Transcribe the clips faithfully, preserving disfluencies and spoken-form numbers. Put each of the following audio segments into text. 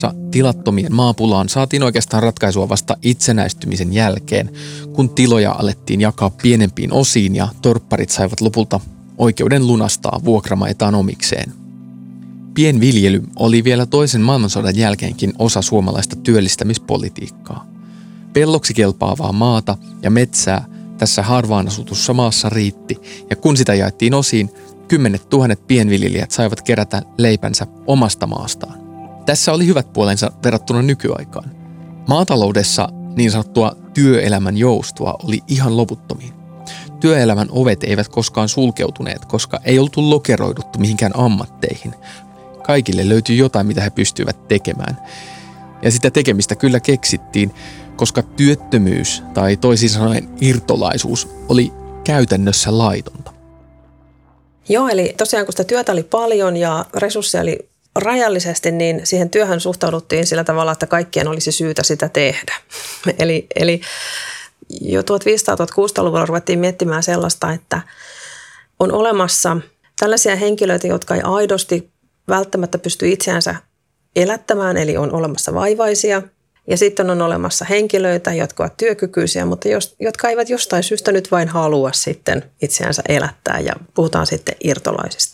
Tilattomien maapulaan saatiin oikeastaan ratkaisua vasta itsenäistymisen jälkeen, kun tiloja alettiin jakaa pienempiin osiin ja torpparit saivat lopulta oikeuden lunastaa vuokramaitaan omikseen. Pienviljely oli vielä toisen maailmansodan jälkeenkin osa suomalaista työllistämispolitiikkaa. Pelloksi kelpaavaa maata ja metsää tässä harvaan asutussa maassa riitti, ja kun sitä jaettiin osiin, kymmenet tuhannet pienviljelijät saivat kerätä leipänsä omasta maastaan. Tässä oli hyvät puolensa verrattuna nykyaikaan. Maataloudessa niin sanottua työelämän joustoa oli ihan loputtomiin. Työelämän ovet eivät koskaan sulkeutuneet, koska ei oltu lokeroiduttu mihinkään ammatteihin. Kaikille löytyi jotain, mitä he pystyivät tekemään. Ja sitä tekemistä kyllä keksittiin, koska työttömyys tai toisin sanoen irtolaisuus oli käytännössä laitonta. Joo, eli tosiaan kun sitä työtä oli paljon ja resursseja oli rajallisesti, niin siihen työhön suhtauduttiin sillä tavalla, että kaikkien olisi syytä sitä tehdä. Eli, eli jo tuhatviisisataa-tuhatkuusisataaluvulla ruvettiin miettimään sellaista, että on olemassa tällaisia henkilöitä, jotka ei aidosti välttämättä pysty itseänsä elättämään, eli on olemassa vaivaisia. Ja sitten on olemassa henkilöitä, jotka ovat työkykyisiä, mutta jos, jotka eivät jostain syystä nyt vain halua sitten itseänsä elättää, ja puhutaan sitten irtolaisista.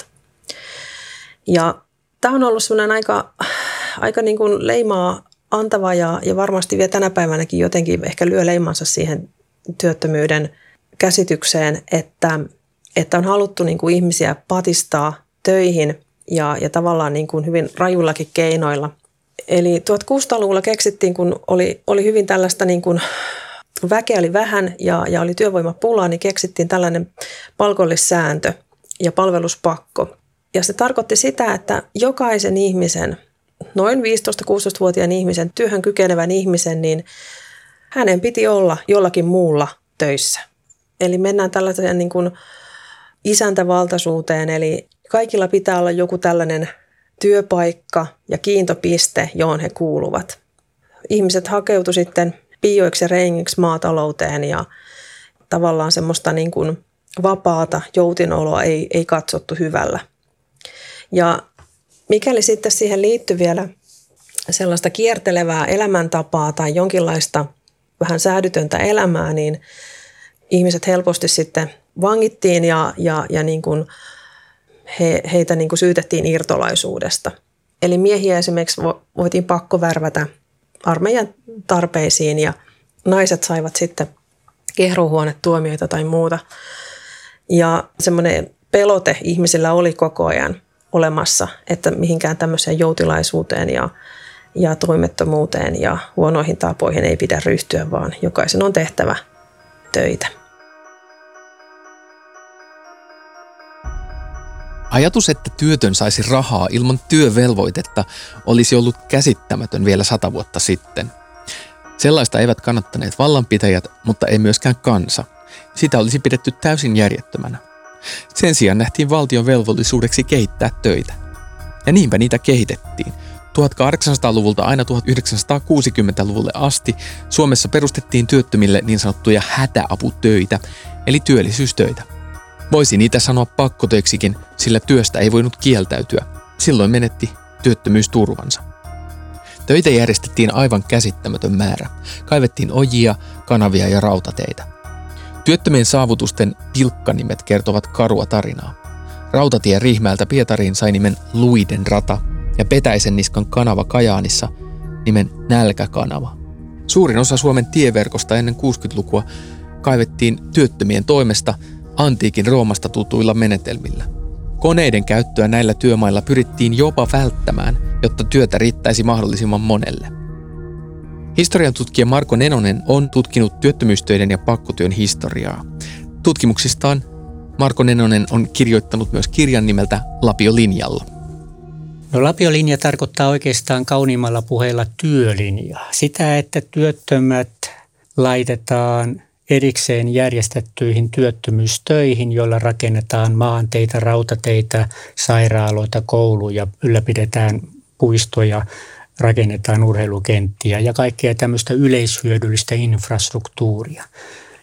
Ja tämä on ollut sellainen aika, aika niin kuin leimaa antava ja, ja varmasti vielä tänä päivänäkin jotenkin ehkä lyö leimansa siihen työttömyyden käsitykseen, että, että on haluttu niin kuin ihmisiä patistaa töihin ja, ja tavallaan niin kuin hyvin rajuillakin keinoilla. Eli tuhatkuusisataaluvulla keksittiin, kun oli, oli hyvin tällaista niin kuin väkeä oli vähän ja, ja oli työvoimapulaa, niin keksittiin tällainen palkollissääntö ja palveluspakko. Ja se tarkoitti sitä, että jokaisen ihmisen, noin viisitoista-kuusitoista-vuotiaan ihmisen, työhön kykenevän ihmisen, niin hänen piti olla jollakin muulla töissä. Eli mennään tällaiseen niin kuin isäntävaltaisuuteen, eli kaikilla pitää olla joku tällainen työpaikka ja kiintopiste, johon he kuuluvat. Ihmiset hakeutu sitten piioiksi ja rengiksi maatalouteen ja tavallaan semmoista niin kuin vapaata joutinoloa ei, ei katsottu hyvällä. Ja mikäli sitten siihen liittyy vielä sellaista kiertelevää elämäntapaa tai jonkinlaista vähän säädytöntä elämää, niin ihmiset helposti sitten vangittiin ja, ja, ja niin kuin he, heitä niin kuin syytettiin irtolaisuudesta. Eli miehiä esimerkiksi voitiin pakkovärvätä armeijan tarpeisiin ja naiset saivat sitten kehruuhuonetuomioita tai muuta. Ja semmoinen pelote ihmisillä oli koko ajan olemassa, että mihinkään tämmöiseen joutilaisuuteen ja, ja toimettomuuteen ja huonoihin tapoihin ei pidä ryhtyä, vaan jokaisen on tehtävä töitä. Ajatus, että työtön saisi rahaa ilman työvelvoitetta, olisi ollut käsittämätön vielä sata vuotta sitten. Sellaista eivät kannattaneet vallanpitäjät, mutta ei myöskään kansa. Sitä olisi pidetty täysin järjettömänä. Sen sijaan nähtiin valtion velvollisuudeksi kehittää töitä. Ja niinpä niitä kehitettiin. tuhatkahdeksansataaluvulta aina tuhatyhdeksänsataakuusikymmentäluvulle asti Suomessa perustettiin työttömille niin sanottuja hätäaputöitä, eli työllisyystöitä. Voisi niitä sanoa pakkotöiksikin, sillä työstä ei voinut kieltäytyä. Silloin menetti työttömyysturvansa. Töitä järjestettiin aivan käsittämätön määrä. Kaivettiin ojia, kanavia ja rautateitä. Työttömien saavutusten pilkkanimet kertovat karua tarinaa. Rautatie Riihimäeltä Pietariin sai nimen Luiden rata ja Petäisen niskan kanava Kajaanissa nimen Nälkäkanava. Suurin osa Suomen tieverkosta ennen kuusikymmentälukua kaivettiin työttömien toimesta antiikin Roomasta tutuilla menetelmillä. Koneiden käyttöä näillä työmailla pyrittiin jopa välttämään, jotta työtä riittäisi mahdollisimman monelle. Historiantutkija Marko Nenonen on tutkinut työttömyystöiden ja pakkotyön historiaa. Tutkimuksistaan Marko Nenonen on kirjoittanut myös kirjan nimeltä Lapiolinjalla. No, Lapiolinja tarkoittaa oikeastaan kauniimmalla puheella työlinjaa. Sitä, että työttömät laitetaan erikseen järjestettyihin työttömyystöihin, joilla rakennetaan maanteitä, rautateitä, sairaaloita, kouluja, ylläpidetään puistoja, rakennetaan urheilukenttiä ja kaikkea tämmöistä yleishyödyllistä infrastruktuuria.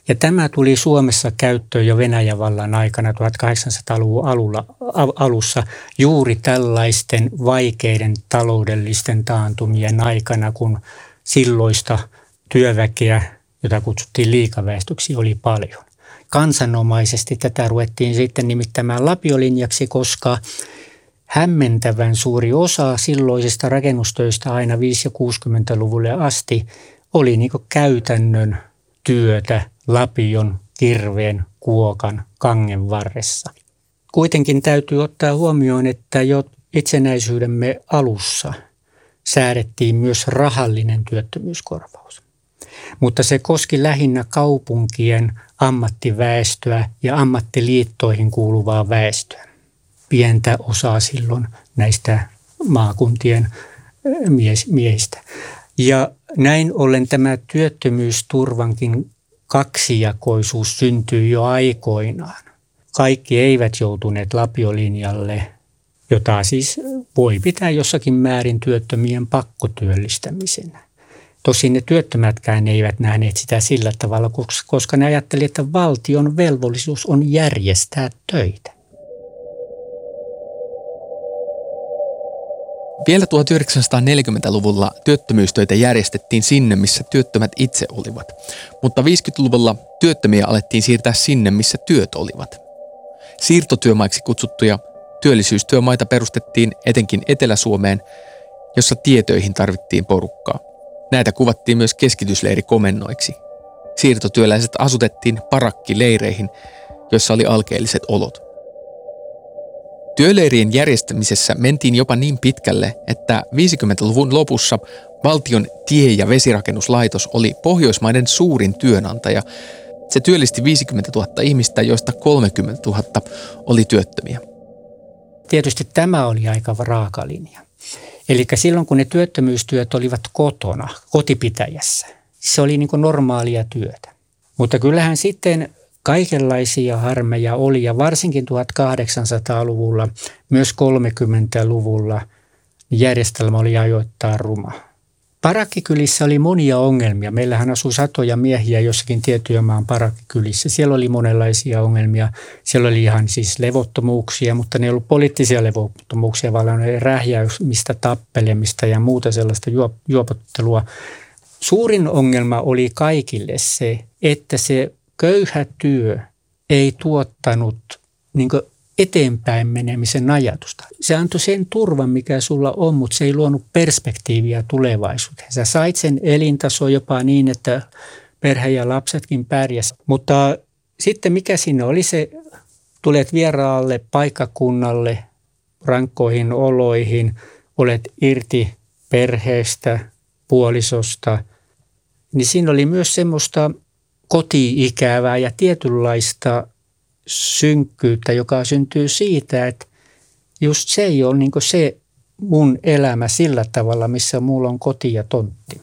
Ja tämä tuli Suomessa käyttöön jo Venäjän vallan aikana tuhatkahdeksansataaluvun alulla, alussa juuri tällaisten vaikeiden taloudellisten taantumien aikana, kun silloista työväkeä, jota kutsuttiin liikaväestöksi, oli paljon. Kansanomaisesti tätä ruvettiin sitten nimittämään lapiolinjaksi, koska hämmentävän suuri osa silloisista rakennustöistä aina viisi- ja kuusikymmentäluvulle asti oli niin kuin käytännön työtä lapion, kirveen, kuokan, kangen varressa. Kuitenkin täytyy ottaa huomioon, että jo itsenäisyyden alussa säädettiin myös rahallinen työttömyyskorvaus. Mutta se koski lähinnä kaupunkien ammattiväestöä ja ammattiliittoihin kuuluvaa väestöä. Pientä osaa silloin näistä maakuntien miehistä. Ja näin ollen tämä työttömyysturvankin kaksijakoisuus syntyi jo aikoinaan. Kaikki eivät joutuneet lapiolinjalle, jota siis voi pitää jossakin määrin työttömien pakkotyöllistämisenä. Tosin ne työttömätkään eivät nähneet sitä sillä tavalla, koska ne ajattelivat, että valtion velvollisuus on järjestää töitä. Vielä tuhatyhdeksänsataaneljäkymmentäluvulla työttömyystöitä järjestettiin sinne, missä työttömät itse olivat, mutta viisikymmentäluvulla työttömiä alettiin siirtää sinne, missä työt olivat. Siirtotyömaiksi kutsuttuja työllisyystyömaita perustettiin etenkin Etelä-Suomeen, jossa tietöihin tarvittiin porukkaa. Näitä kuvattiin myös keskitysleirikomennoiksi. Siirtotyöläiset asutettiin parakkileireihin, joissa oli alkeelliset olot. Työleirien järjestämisessä mentiin jopa niin pitkälle, että viisikymmentäluvun lopussa valtion tie- ja vesirakennuslaitos oli Pohjoismaiden suurin työnantaja. Se työllisti viisikymmentätuhatta ihmistä, joista kolmekymmentätuhatta oli työttömiä. Tietysti tämä oli aika raaka linja. Eli silloin kun ne työttömyystyöt olivat kotona, kotipitäjässä, se oli niin kuin normaalia työtä. Mutta kyllähän sitten kaikenlaisia harmeja oli ja varsinkin tuhatkahdeksansataaluvulla, myös kolmekymmentäluvulla järjestelmä oli ajoittain ruma. Parakkikylissä oli monia ongelmia. Meillähän asui satoja miehiä jossakin Tietyömaan parakkikylissä. Siellä oli monenlaisia ongelmia. Siellä oli ihan siis levottomuuksia, mutta ne ei ollut poliittisia levottomuuksia, vaan ne rähjäymistä, tappelemista ja muuta sellaista juopottelua. Suurin ongelma oli kaikille se, että se köyhä työ ei tuottanut niin kuin eteenpäin menemisen ajatusta. Se antoi sen turvan, mikä sulla on, mutta se ei luonut perspektiiviä tulevaisuuteen. Sä sait sen elintaso jopa niin, että perhe ja lapsetkin pärjäs. Mutta sitten mikä siinä oli se, tulet vieraalle paikkakunnalle, rankkoihin oloihin, olet irti perheestä, puolisosta, niin siinä oli myös semmoista koti-ikävää ja tietynlaista synkkyyttä, joka syntyy siitä, että just se ei ole niin kuin se mun elämä sillä tavalla, missä mulla on koti ja tontti.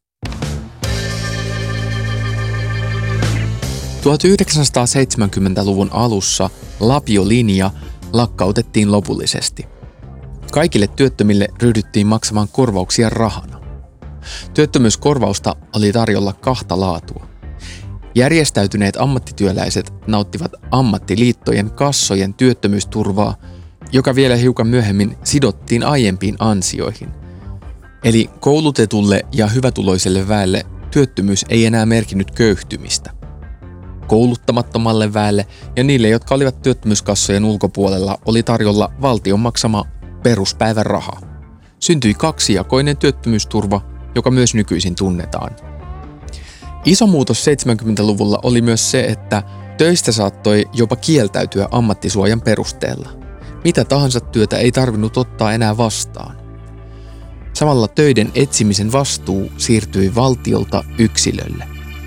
tuhatyhdeksänsataaseitsemänkymmentäluvun alussa lapiolinja lakkautettiin lopullisesti. Kaikille työttömille ryhdyttiin maksamaan korvauksia rahana. Työttömyyskorvausta oli tarjolla kahta laatua. Järjestäytyneet ammattityöläiset nauttivat ammattiliittojen kassojen työttömyysturvaa, joka vielä hiukan myöhemmin sidottiin aiempiin ansioihin. Eli koulutetulle ja hyvätuloiselle väelle työttömyys ei enää merkinnyt köyhtymistä. Kouluttamattomalle väelle ja niille, jotka olivat työttömyyskassojen ulkopuolella, oli tarjolla valtion maksama peruspäiväraha. Syntyi kaksijakoinen työttömyysturva, joka myös nykyisin tunnetaan. Iso muutos seitsemänkymmentäluvulla oli myös se, että töistä saattoi jopa kieltäytyä ammattisuojan perusteella. Mitä tahansa työtä ei tarvinnut ottaa enää vastaan. Samalla töiden etsimisen vastuu siirtyi valtiolta yksilölle.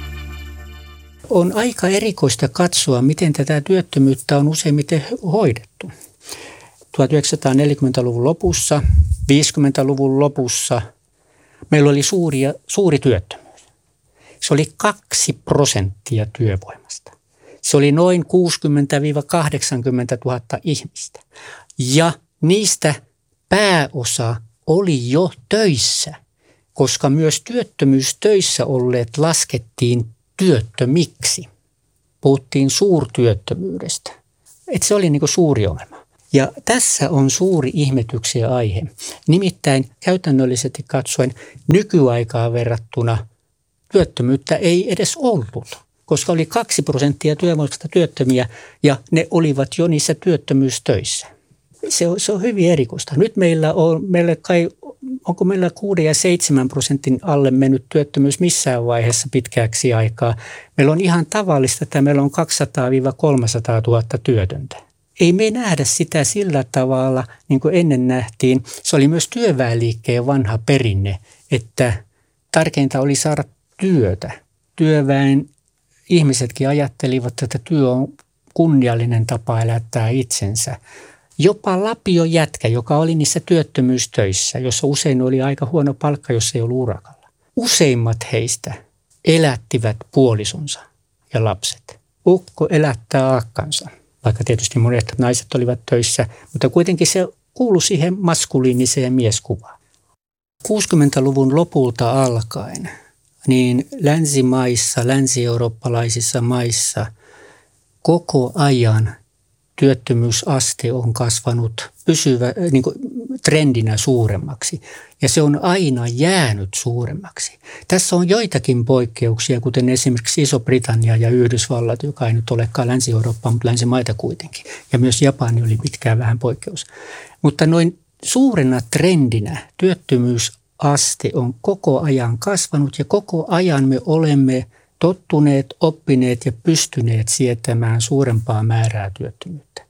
On aika erikoista katsoa, miten tätä työttömyyttä on useimmiten hoidettu. tuhatyhdeksänsataaneljäkymmentäluvun lopussa, viisikymmentäluvun lopussa meillä oli suuria, suuri työttömyys. Se oli kaksi prosenttia työvoimasta. Se oli noin kuusikymmentä kahdeksankymmentä tuhatta ihmistä. Ja niistä pääosa oli jo töissä, koska myös työttömyystöissä olleet laskettiin työttömiksi. puhuttiin suurtyöttömyydestä. Että se oli niin kuin suuri ongelma. Ja tässä on suuri ihmetyksen aihe. Nimittäin käytännöllisesti katsoen nykyaikaa verrattuna työttömyyttä ei edes ollut, koska oli kaksi prosenttia työvoimasta työttömiä ja ne olivat jo niissä työttömyystöissä. Se on, se on hyvin erikoista. Nyt meillä on, meillä kai, onko meillä kuuden ja seitsemän prosentin alle mennyt työttömyys missään vaiheessa pitkäksi aikaa. Meillä on ihan tavallista, että meillä on kaksisataa kolmesataa tuhatta työtöntä. Ei me nähdä sitä sillä tavalla, niin kuin ennen nähtiin. Se oli myös työväenliikkeen vanha perinne, että tärkeintä oli saada työtä. Työväen ihmisetkin ajattelivat, että työ on kunniallinen tapa elättää itsensä. Jopa Lapio jätkä, joka oli niissä työttömyystöissä, jossa usein oli aika huono palkka, jos ei ollut urakalla. Useimmat heistä elättivät puolisonsa ja lapset. Ukko elättää akkansa, vaikka tietysti monet naiset olivat töissä, mutta kuitenkin se kuului siihen maskuliiniseen mieskuvaan. kuusikymmentäluvun lopulta alkaen, niin länsimaissa, länsi-eurooppalaisissa maissa koko ajan työttömyysaste on kasvanut pysyvä, niin kuin trendinä suuremmaksi ja se on aina jäänyt suuremmaksi. Tässä on joitakin poikkeuksia, kuten esimerkiksi Iso-Britannia ja Yhdysvallat, joka ei nyt olekaan Länsi-Eurooppaa, mutta länsimaita kuitenkin. Ja myös Japani oli pitkään vähän poikkeus. Mutta noin suurena trendinä työttömyysaste on koko ajan kasvanut ja koko ajan me olemme tottuneet, oppineet ja pystyneet sietämään suurempaa määrää työttömyyttä.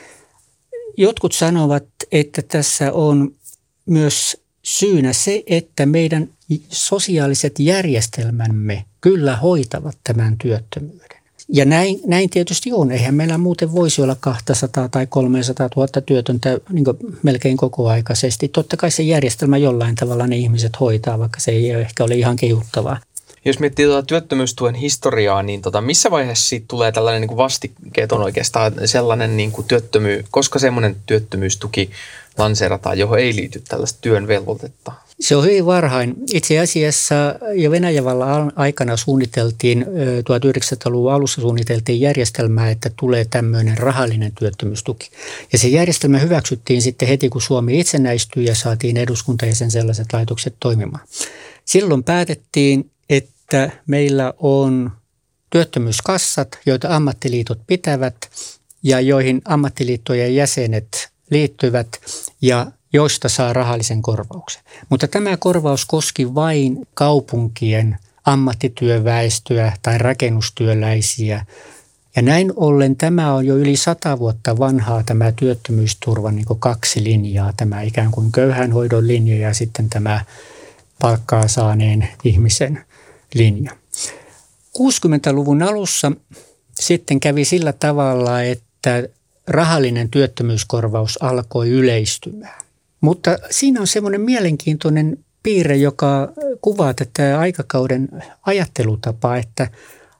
Jotkut sanovat, että tässä on myös syynä se, että meidän sosiaaliset järjestelmämme kyllä hoitavat tämän työttömyyden. Ja näin, näin tietysti on. Eihän meillä muuten voisi olla kaksisataa tai kolmesataa tuhatta työtöntä niin kuin melkein kokoaikaisesti. Totta kai se järjestelmä jollain tavalla ne ihmiset hoitaa, vaikka se ei ehkä ole ihan kehuttavaa. Jos miettii tuota työttömyystuen historiaa, niin tota, missä vaiheessa siitä tulee tällainen niin kuin vastikkeeton oikeastaan sellainen niin kuin työttömyys, koska semmoinen työttömyystuki lanseerataan, johon ei liity tällaista työn velvoitetta? Se on hyvin varhain. Itse asiassa jo Venäjän vallan aikana suunniteltiin, tuhatyhdeksänsataaluvun alussa suunniteltiin järjestelmää, että tulee tämmöinen rahallinen työttömyystuki. Ja se järjestelmä hyväksyttiin sitten heti, kun Suomi itsenäistyi ja saatiin eduskunta ja sen sellaiset laitokset toimimaan. Silloin päätettiin, että meillä on työttömyyskassat, joita ammattiliitot pitävät ja joihin ammattiliittojen jäsenet liittyvät ja joista saa rahallisen korvauksen. Mutta tämä korvaus koski vain kaupunkien ammattityöväestöä tai rakennustyöläisiä. Ja näin ollen tämä on jo yli sata vuotta vanhaa tämä työttömyysturvan niin kuin kaksi linjaa. Tämä ikään kuin köyhänhoidon linja ja sitten tämä palkkaa saaneen ihmisen linja. kuusikymmentäluvun alussa sitten kävi sillä tavalla, että rahallinen työttömyyskorvaus alkoi yleistymään. Mutta siinä on semmoinen mielenkiintoinen piirre, joka kuvaa tätä aikakauden ajattelutapaa, että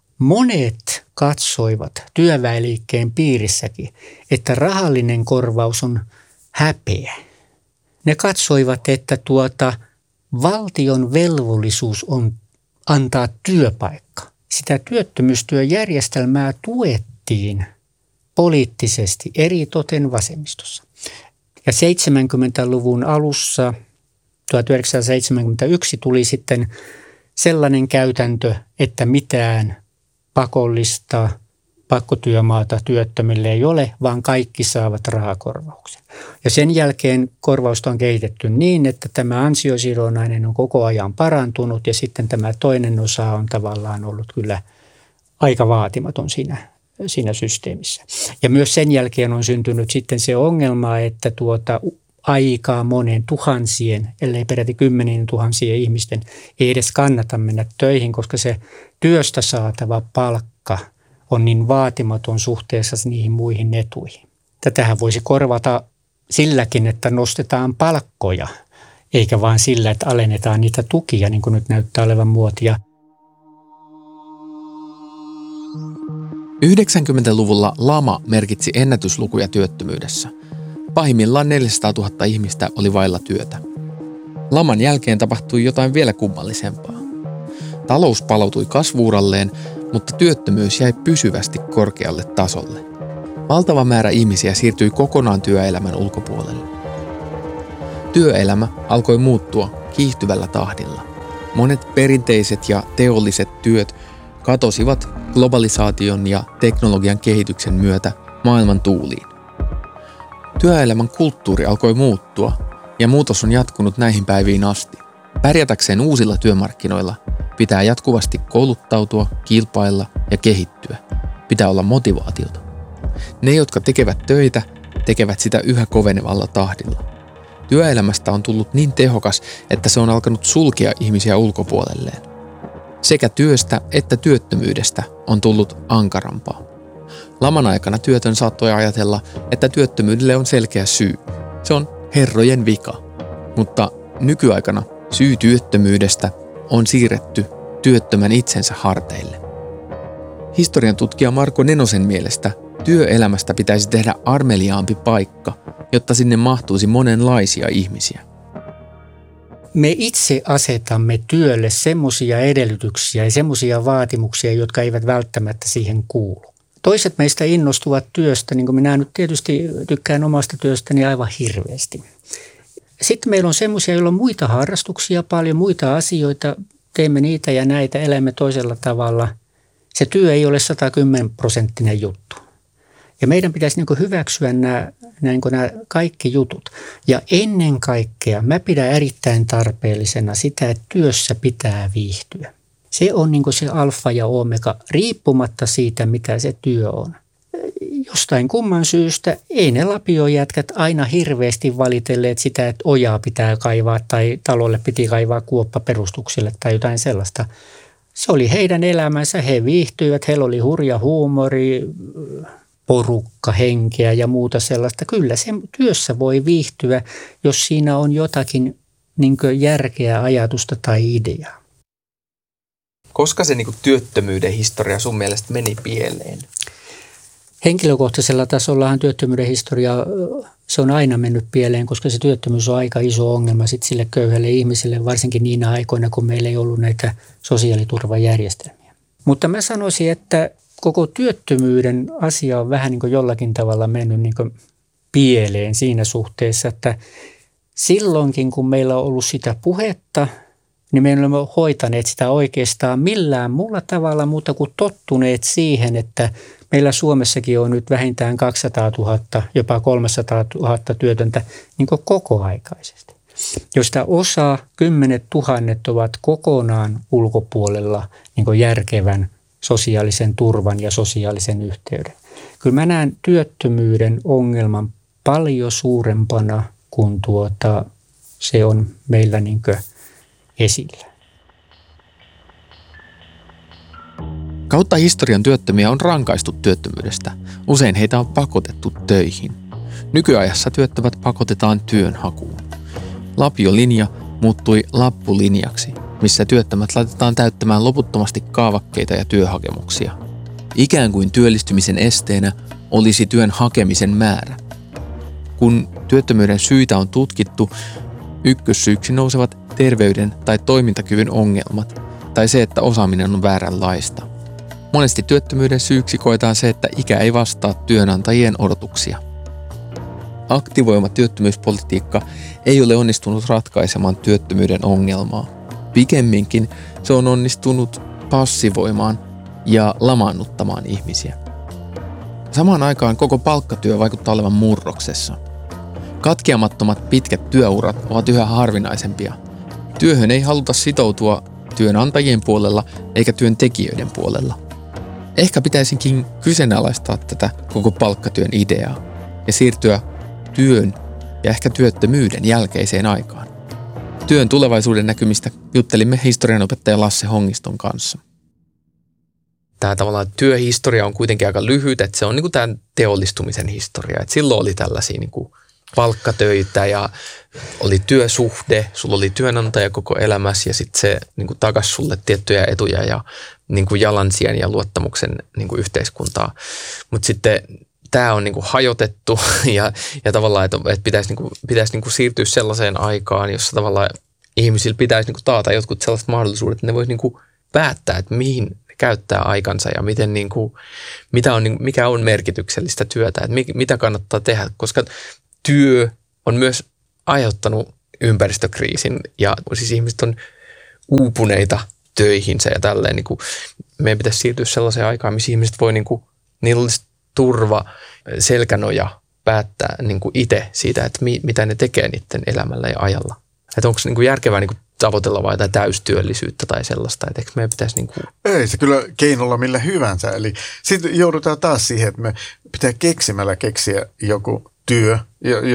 monet katsoivat työväenliikkeen piirissäkin, että rahallinen korvaus on häpeä. Ne katsoivat, että tuota valtion velvollisuus on antaa työpaikka. Sitä työttömyystyöjärjestelmää tuettiin poliittisesti eritoten vasemmistossa. Ja seitsemänkymmentäluvun alussa, tuhatyhdeksänsataaseitsemänkymmentäyksi, tuli sitten sellainen käytäntö, että mitään pakollista pakkotyömaata työttömille ei ole, vaan kaikki saavat rahakorvauksen. Ja sen jälkeen korvausta on kehitetty niin, että tämä ansiosidonnainen on koko ajan parantunut ja sitten tämä toinen osa on tavallaan ollut kyllä aika vaatimaton siinä, siinä systeemissä. Ja myös sen jälkeen on syntynyt sitten se ongelma, että tuota aikaa monen tuhansien, ellei peräti kymmenien tuhansien ihmisten ei edes kannata mennä töihin, koska se työstä saatava palkka on niin vaatimaton suhteessa niihin muihin etuihin. Tätähän voisi korvata silläkin, että nostetaan palkkoja, eikä vaan sillä, että alennetaan niitä tukia, niin kuin nyt näyttää olevan muotia. yhdeksänkymmentäluvulla lama merkitsi ennätyslukuja työttömyydessä. Pahimmillaan neljäsataatuhatta ihmistä oli vailla työtä. Laman jälkeen tapahtui jotain vielä kummallisempaa. Talous palautui kasvu-uralleen, mutta työttömyys jäi pysyvästi korkealle tasolle. Valtava määrä ihmisiä siirtyi kokonaan työelämän ulkopuolelle. Työelämä alkoi muuttua kiihtyvällä tahdilla. Monet perinteiset ja teolliset työt katosivat globalisaation ja teknologian kehityksen myötä maailman tuuliin. Työelämän kulttuuri alkoi muuttua ja muutos on jatkunut näihin päiviin asti. Pärjätäkseen uusilla työmarkkinoilla pitää jatkuvasti kouluttautua, kilpailla ja kehittyä. Pitää olla motivaatiota. Ne, jotka tekevät töitä, tekevät sitä yhä kovenevalla tahdilla. Työelämästä on tullut niin tehokas, että se on alkanut sulkea ihmisiä ulkopuolelleen. Sekä työstä että työttömyydestä on tullut ankarampaa. Laman aikana työtön saattoi ajatella, että työttömyydelle on selkeä syy. Se on herrojen vika. Mutta nykyaikana syy työttömyydestä on siirretty työttömän itsensä harteille. Historian tutkija Marko Nenosen mielestä työelämästä pitäisi tehdä armeliaampi paikka, jotta sinne mahtuisi monenlaisia ihmisiä. Me itse asetamme työlle semmoisia edellytyksiä ja semmoisia vaatimuksia, jotka eivät välttämättä siihen kuulu. Toiset meistä innostuvat työstä, niin kuin minä nyt tietysti tykkään omasta työstäni aivan hirveästi. Sitten meillä on semmoisia, joilla on muita harrastuksia, paljon muita asioita, teemme niitä ja näitä, elämme toisella tavalla. Se työ ei ole satakymmentä prosenttinen juttu. Ja meidän pitäisi niin kuin hyväksyä nämä, niin kuin nämä kaikki jutut. Ja ennen kaikkea mä pidän erittäin tarpeellisena sitä, että työssä pitää viihtyä. Se on niin kuin se alfa ja omega, riippumatta siitä, mitä se työ on. Jostain kumman syystä ei ne lapiojätkät aina hirveästi valitelleet sitä, että ojaa pitää kaivaa tai talolle piti kaivaa kuoppa perustuksille tai jotain sellaista. Se oli heidän elämänsä, he viihtyivät, heillä oli hurja huumori, porukka, henkeä ja muuta sellaista. Kyllä se työssä voi viihtyä, jos siinä on jotakin niin kuin järkeä, ajatusta tai ideaa. Koska se niin kuin työttömyyden historia sun mielestä meni pieleen? Henkilökohtaisella tasollahan työttömyyden historia, se on aina mennyt pieleen, koska se työttömyys on aika iso ongelma sit sille köyhälle ihmiselle, varsinkin niinä aikoina, kun meillä ei ollut näitä sosiaaliturvajärjestelmiä. Mutta mä sanoisin, että koko työttömyyden asia on vähän niin kuin jollakin tavalla mennyt niin kuin pieleen siinä suhteessa, että silloinkin kun meillä on ollut sitä puhetta, niin me olemme hoitaneet sitä oikeastaan millään muulla tavalla muuta kuin tottuneet siihen, että meillä Suomessakin on nyt vähintään kaksisataatuhatta, jopa kolmesataatuhatta työtöntä niin kuin kokoaikaisesti, josta osa, kymmenet tuhannet ovat kokonaan ulkopuolella niin kuin järkevän sosiaalisen turvan ja sosiaalisen yhteyden. Kyllä mä näen työttömyyden ongelman paljon suurempana kuin tuota, se on meillä niin kuin esillä. Kautta historian työttömiä on rankaistu työttömyydestä. Usein heitä on pakotettu töihin. Nykyajassa työttömät pakotetaan työnhakuun. Lapiolinja muuttui lappulinjaksi, missä työttömät laitetaan täyttämään loputtomasti kaavakkeita ja työhakemuksia. Ikään kuin työllistymisen esteenä olisi työn hakemisen määrä. Kun työttömyyden syitä on tutkittu, ykkössyyksi nousevat terveyden tai toimintakyvyn ongelmat tai se, että osaaminen on vääränlaista. Monesti työttömyyden syyksi koetaan se, että ikä ei vastaa työnantajien odotuksia. Aktivoima työttömyyspolitiikka ei ole onnistunut ratkaisemaan työttömyyden ongelmaa. Pikemminkin se on onnistunut passivoimaan ja lamaannuttamaan ihmisiä. Samaan aikaan koko palkkatyö vaikuttaa olevan murroksessa. Katkeamattomat pitkät työurat ovat yhä harvinaisempia. Työhön ei haluta sitoutua työnantajien puolella eikä työntekijöiden puolella. Ehkä pitäisinkin kyseenalaistaa tätä koko palkkatyön ideaa ja siirtyä työn ja ehkä työttömyyden jälkeiseen aikaan. Työn tulevaisuuden näkymistä juttelimme historianopettaja Lasse Hongiston kanssa. Tämä tavallaan työhistoria on kuitenkin aika lyhyt, että se on niin kuin tämän teollistumisen historia. Että silloin oli tällaisia niin kuin palkkatöitä ja oli työsuhde, sulla oli työnantaja koko elämässä ja sitten se niin kuin takasi sulle tiettyjä etuja ja niin kuin jalansien ja luottamuksen niin kuin yhteiskuntaa. Mutta sitten tämä on niin kuin hajotettu ja, ja tavallaan, että, että pitäisi, niin kuin, pitäisi niin kuin siirtyä sellaiseen aikaan, jossa tavallaan ihmisillä pitäisi niin kuin taata jotkut sellaiset mahdollisuudet, että ne voisi niin kuin päättää, että mihin käyttää aikansa ja miten niin kuin, mitä on, mikä on merkityksellistä työtä, että mitä kannattaa tehdä, koska työ on myös aiheuttanut ympäristökriisin ja siis ihmiset on uupuneita töihinsä ja tälleen. Niin kuin, meidän pitäisi siirtyä sellaiseen aikaan, missä ihmiset voi, niin kuin, niillä olisi turva, selkänoja päättää niin kuin itse siitä, että mi, mitä ne tekee niiden elämällä ja ajalla. Että onko niin kuin järkevää niin kuin tavoitella vai jotain täystyöllisyyttä tai sellaista, että eikö meidän pitäisi niin kuin... Ei se kyllä keinolla millä hyvänsä. Eli sitten joudutaan taas siihen, että me pitää keksimällä keksiä joku työ,